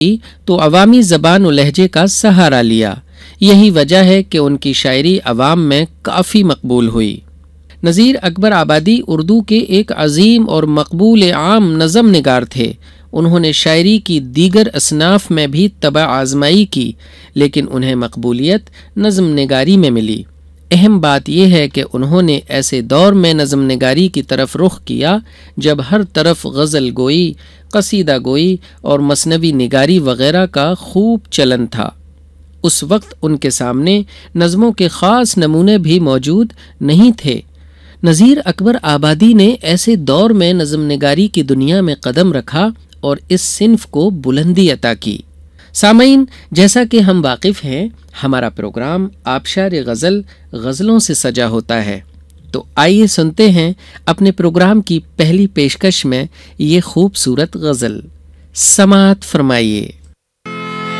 تو عوامی زبان و لہجے کا سہارا لیا۔ یہی وجہ ہے کہ ان کی شاعری عوام میں کافی مقبول ہوئی۔ نذیر اکبر آبادی اردو کے ایک عظیم اور مقبول عام نظم نگار تھے۔ انہوں نے شاعری کی دیگر اصناف میں بھی طبع آزمائی کی، لیکن انہیں مقبولیت نظم نگاری میں ملی۔ اہم بات یہ ہے کہ انہوں نے ایسے دور میں نظم نگاری کی طرف رخ کیا جب ہر طرف غزل گوئی، قصیدہ گوئی اور مثنوی نگاری وغیرہ کا خوب چلن تھا۔ اس وقت ان کے سامنے نظموں کے خاص نمونے بھی موجود نہیں تھے۔ نذیر اکبر آبادی نے ایسے دور میں نظم نگاری کی دنیا میں قدم رکھا اور اس صنف کو بلندی عطا کی۔ سامعین، جیسا کہ ہم واقف ہیں، ہمارا پروگرام آبشار غزل غزلوں سے سجا ہوتا ہے، تو آئیے سنتے ہیں اپنے پروگرام کی پہلی پیشکش میں یہ خوبصورت غزل۔ سماعت فرمائیے۔